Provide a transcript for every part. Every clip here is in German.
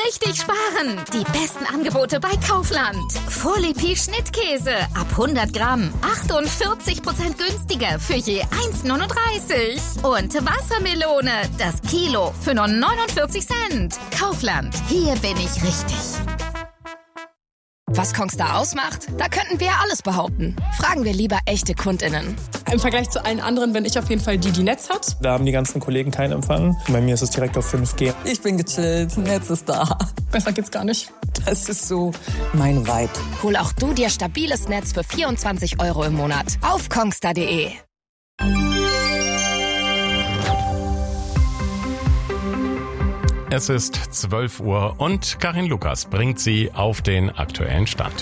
richtig sparen. Die besten Angebote bei Kaufland. Folie Schnittkäse ab 100 Gramm. 48% günstiger für je 1,39. Und Wassermelone, das Kilo für nur 49 Cent. Kaufland, hier bin ich richtig. Was Kongstar ausmacht? Da könnten wir alles behaupten. Fragen wir lieber echte KundInnen. Im Vergleich zu allen anderen bin ich auf jeden Fall die Netz hat. Da haben die ganzen Kollegen keinen Empfang. Bei mir ist es direkt auf 5G. Ich bin gechillt, Netz ist da. Besser geht's gar nicht. Das ist so mein Vibe. Hol auch du dir stabiles Netz für 24 € im Monat auf kongstar.de. Es ist 12 Uhr und Karin Lukas bringt Sie auf den aktuellen Stand.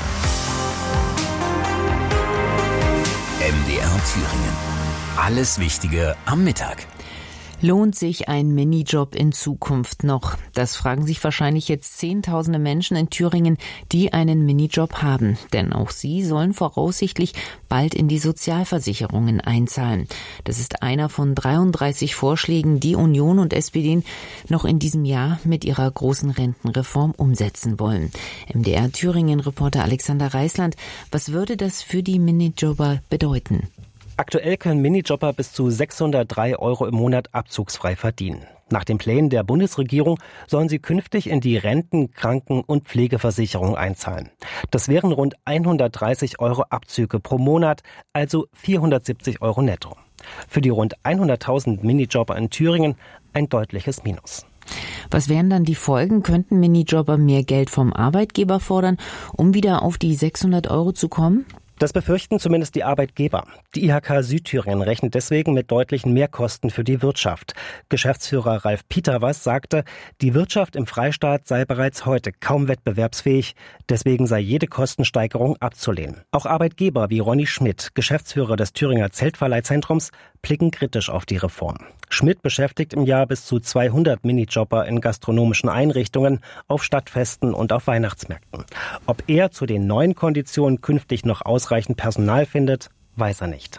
MDR Thüringen. Alles Wichtige am Mittag. Lohnt sich ein Minijob in Zukunft noch? Das fragen sich wahrscheinlich jetzt Zehntausende Menschen in Thüringen, die einen Minijob haben. Denn auch sie sollen voraussichtlich bald in die Sozialversicherungen einzahlen. Das ist einer von 33 Vorschlägen, die Union und SPD noch in diesem Jahr mit ihrer großen Rentenreform umsetzen wollen. MDR Thüringen-Reporter Alexander Reisland, was würde das für die Minijobber bedeuten? Aktuell können Minijobber bis zu 603 € im Monat abzugsfrei verdienen. Nach den Plänen der Bundesregierung sollen sie künftig in die Renten-, Kranken- und Pflegeversicherung einzahlen. Das wären rund 130 € Abzüge pro Monat, also 470 € netto. Für die rund 100.000 Minijobber in Thüringen ein deutliches Minus. Was wären dann die Folgen? Könnten Minijobber mehr Geld vom Arbeitgeber fordern, um wieder auf die 600 € zu kommen? Das befürchten zumindest die Arbeitgeber. Die IHK Südthüringen rechnet deswegen mit deutlichen Mehrkosten für die Wirtschaft. Geschäftsführer Ralf Pieterwas sagte, die Wirtschaft im Freistaat sei bereits heute kaum wettbewerbsfähig. Deswegen sei jede Kostensteigerung abzulehnen. Auch Arbeitgeber wie Ronny Schmidt, Geschäftsführer des Thüringer Zeltverleihzentrums, blicken kritisch auf die Reform. Schmidt beschäftigt im Jahr bis zu 200 Minijobber in gastronomischen Einrichtungen, auf Stadtfesten und auf Weihnachtsmärkten. Ob er zu den neuen Konditionen künftig noch ausreichend Personal findet, weiß er nicht.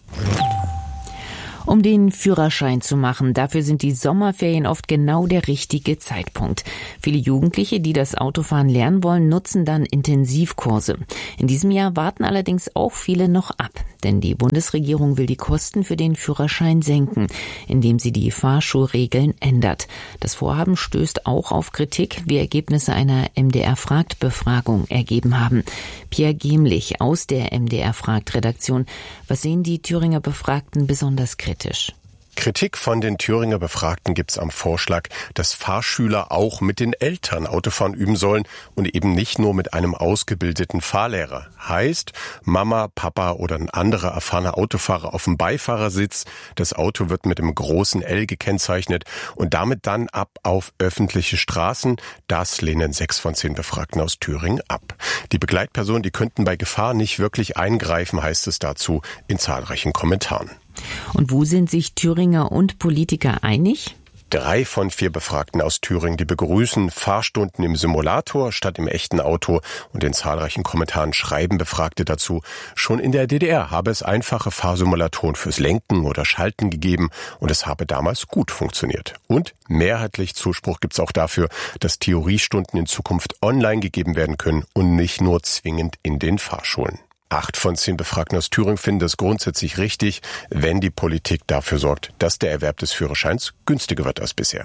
Um den Führerschein zu machen, dafür sind die Sommerferien oft genau der richtige Zeitpunkt. Viele Jugendliche, die das Autofahren lernen wollen, nutzen dann Intensivkurse. In diesem Jahr warten allerdings auch viele noch ab, denn die Bundesregierung will die Kosten für den Führerschein senken, indem sie die Fahrschulregeln ändert. Das Vorhaben stößt auch auf Kritik, wie Ergebnisse einer MDR-Fragt-Befragung ergeben haben. Pierre Gemlich aus der MDR-Fragt-Redaktion. Was sehen die Thüringer Befragten besonders kritisch? Kritik von den Thüringer Befragten gibt's am Vorschlag, dass Fahrschüler auch mit den Eltern Autofahren üben sollen und eben nicht nur mit einem ausgebildeten Fahrlehrer. Heißt, Mama, Papa oder ein anderer erfahrener Autofahrer auf dem Beifahrersitz. Das Auto wird mit einem großen L gekennzeichnet und damit dann ab auf öffentliche Straßen. Das lehnen 6 von 10 Befragten aus Thüringen ab. Die Begleitpersonen, die könnten bei Gefahr nicht wirklich eingreifen, heißt es dazu in zahlreichen Kommentaren. Und wo sind sich Thüringer und Politiker einig? 3 von 4 Befragten aus Thüringen, die begrüßen Fahrstunden im Simulator statt im echten Auto. Und in zahlreichen Kommentaren schreiben Befragte dazu, schon in der DDR habe es einfache Fahrsimulatoren fürs Lenken oder Schalten gegeben und es habe damals gut funktioniert. Und mehrheitlich Zuspruch gibt's auch dafür, dass Theoriestunden in Zukunft online gegeben werden können und nicht nur zwingend in den Fahrschulen. 8 von 10 Befragten aus Thüringen finden es grundsätzlich richtig, wenn die Politik dafür sorgt, dass der Erwerb des Führerscheins günstiger wird als bisher.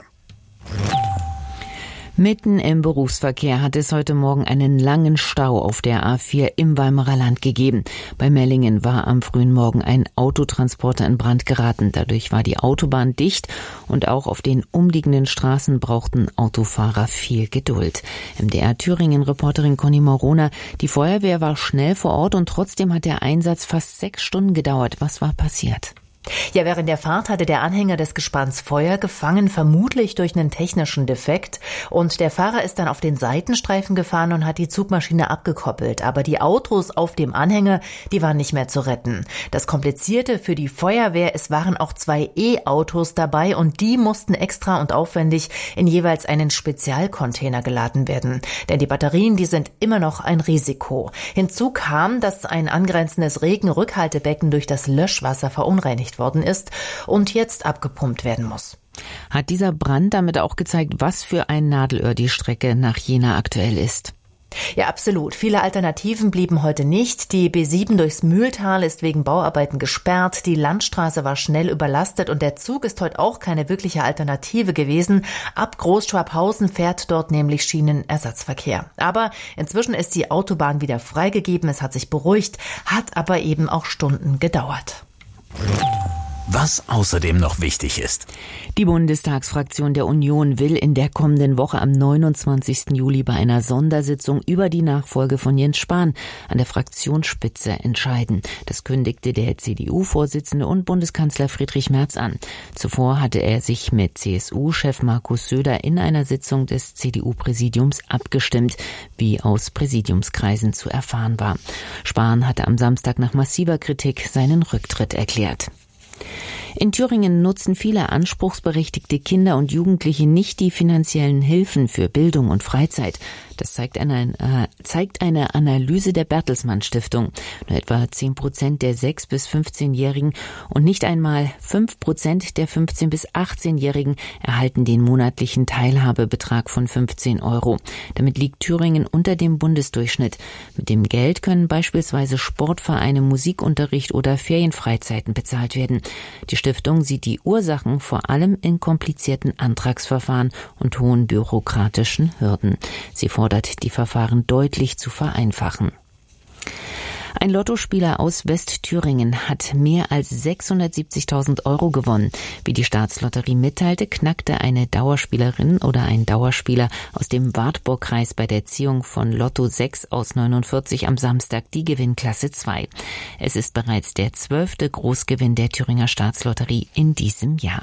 Mitten im Berufsverkehr hat es heute Morgen einen langen Stau auf der A4 im Weimarer Land gegeben. Bei Mellingen war am frühen Morgen ein Autotransporter in Brand geraten. Dadurch war die Autobahn dicht und auch auf den umliegenden Straßen brauchten Autofahrer viel Geduld. MDR Thüringen-Reporterin Conny Morona, die Feuerwehr war schnell vor Ort und trotzdem hat der Einsatz fast 6 Stunden gedauert. Was war passiert? Ja, während der Fahrt hatte der Anhänger des Gespanns Feuer gefangen, vermutlich durch einen technischen Defekt. Und der Fahrer ist dann auf den Seitenstreifen gefahren und hat die Zugmaschine abgekoppelt. Aber die Autos auf dem Anhänger, die waren nicht mehr zu retten. Das Komplizierte für die Feuerwehr, es waren auch 2 E-Autos dabei und die mussten extra und aufwendig in jeweils einen Spezialcontainer geladen werden. Denn die Batterien, die sind immer noch ein Risiko. Hinzu kam, dass ein angrenzendes Regenrückhaltebecken durch das Löschwasser verunreinigt worden ist und jetzt abgepumpt werden muss. Hat dieser Brand damit auch gezeigt, was für ein Nadelöhr die Strecke nach Jena aktuell ist? Ja, absolut. Viele Alternativen blieben heute nicht. Die B7 durchs Mühltal ist wegen Bauarbeiten gesperrt. Die Landstraße war schnell überlastet und der Zug ist heute auch keine wirkliche Alternative gewesen. Ab Großschwabhausen fährt dort nämlich Schienenersatzverkehr. Aber inzwischen ist die Autobahn wieder freigegeben. Es hat sich beruhigt, hat aber eben auch Stunden gedauert. Was außerdem noch wichtig ist. Die Bundestagsfraktion der Union will in der kommenden Woche am 29. Juli bei einer Sondersitzung über die Nachfolge von Jens Spahn an der Fraktionsspitze entscheiden. Das kündigte der CDU-Vorsitzende und Bundeskanzler Friedrich Merz an. Zuvor hatte er sich mit CSU-Chef Markus Söder in einer Sitzung des CDU-Präsidiums abgestimmt, wie aus Präsidiumskreisen zu erfahren war. Spahn hatte am Samstag nach massiver Kritik seinen Rücktritt erklärt. In Thüringen nutzen viele anspruchsberechtigte Kinder und Jugendliche nicht die finanziellen Hilfen für Bildung und Freizeit. Das zeigt eine Analyse der Bertelsmann Stiftung. Nur etwa 10% der 6- bis 15-Jährigen und nicht einmal 5% der 15- bis 18-Jährigen erhalten den monatlichen Teilhabebetrag von 15 €. Damit liegt Thüringen unter dem Bundesdurchschnitt. Mit dem Geld können beispielsweise Sportvereine, Musikunterricht oder Ferienfreizeiten bezahlt werden. Die Stiftung sieht die Ursachen vor allem in komplizierten Antragsverfahren und hohen bürokratischen Hürden. Sie fordert, die Verfahren deutlich zu vereinfachen. Ein Lottospieler aus Westthüringen hat mehr als 670.000 € gewonnen. Wie die Staatslotterie mitteilte, knackte eine Dauerspielerin oder ein Dauerspieler aus dem Wartburgkreis bei der Ziehung von Lotto 6 aus 49 am Samstag die Gewinnklasse 2. Es ist bereits der 12. Großgewinn der Thüringer Staatslotterie in diesem Jahr.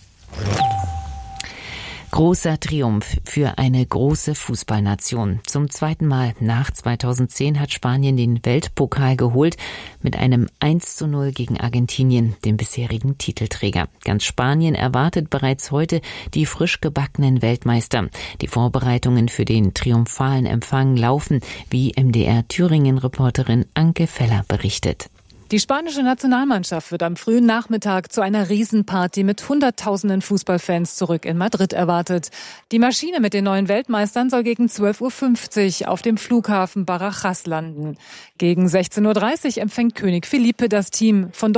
Großer Triumph für eine große Fußballnation. Zum zweiten Mal nach 2010 hat Spanien den Weltpokal geholt mit einem 1:0 gegen Argentinien, dem bisherigen Titelträger. Ganz Spanien erwartet bereits heute die frisch gebackenen Weltmeister. Die Vorbereitungen für den triumphalen Empfang laufen, wie MDR-Thüringen-Reporterin Anke Feller berichtet. Die spanische Nationalmannschaft wird am frühen Nachmittag zu einer Riesenparty mit Hunderttausenden Fußballfans zurück in Madrid erwartet. Die Maschine mit den neuen Weltmeistern soll gegen 12:50 Uhr auf dem Flughafen Barajas landen. Gegen 16:30 Uhr empfängt König Felipe das Team. Von